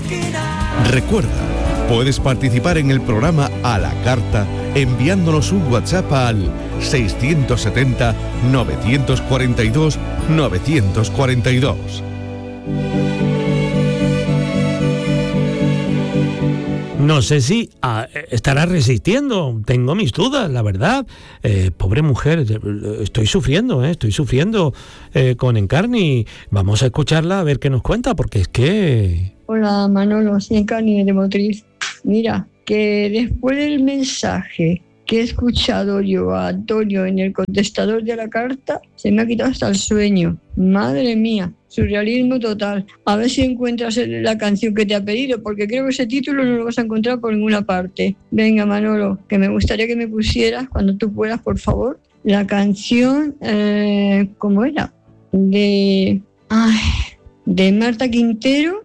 Recuerda, puedes participar en el programa A la Carta enviándonos un WhatsApp al 670-942-942. No sé si estará resistiendo, tengo mis dudas, la verdad. Pobre mujer, estoy sufriendo con Encarni. Vamos a escucharla a ver qué nos cuenta, porque es que... Hola Manolo, soy Encarni de Motriz. Mira, que después del mensaje que he escuchado yo a Antonio en el contestador de la carta, se me ha quitado hasta el sueño. Madre mía, surrealismo total. A ver si encuentras la canción que te ha pedido, porque creo que ese título no lo vas a encontrar por ninguna parte. Venga, Manolo, que me gustaría que me pusieras, cuando tú puedas, por favor, la canción, ¿cómo era? De Marta Quintero,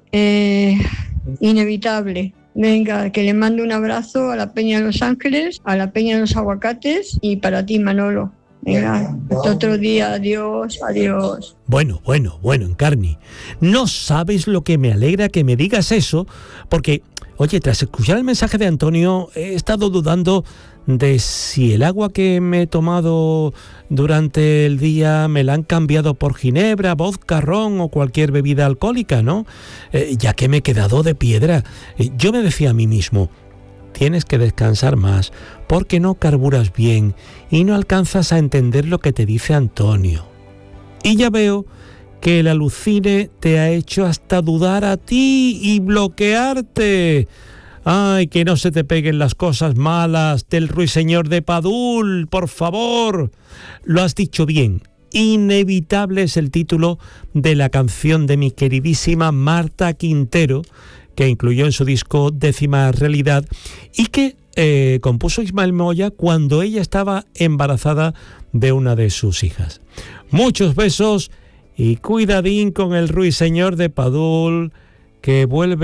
Inevitable. Venga, que le mando un abrazo a la Peña de Los Ángeles, a la Peña de los Aguacates y para ti, Manolo. Venga, hasta otro día, adiós. Bueno, Encarni, no sabes lo que me alegra que me digas eso, porque, oye, tras escuchar el mensaje de Antonio, he estado dudando de si el agua que me he tomado durante el día me la han cambiado por ginebra, vodka, ron o cualquier bebida alcohólica, ¿no? Ya que me he quedado de piedra. Yo me decía a mí mismo, tienes que descansar más, porque no carburas bien y no alcanzas a entender lo que te dice Antonio. Y ya veo que el alucine te ha hecho hasta dudar a ti y bloquearte. ¡Ay, que no se te peguen las cosas malas del ruiseñor de Padul, por favor! Lo has dicho bien. Inevitable es el título de la canción de mi queridísima Marta Quintero, que incluyó en su disco Décima Realidad y que compuso Ismael Moya cuando ella estaba embarazada de una de sus hijas. Muchos besos y cuidadín con el ruiseñor de Padul, que vuelve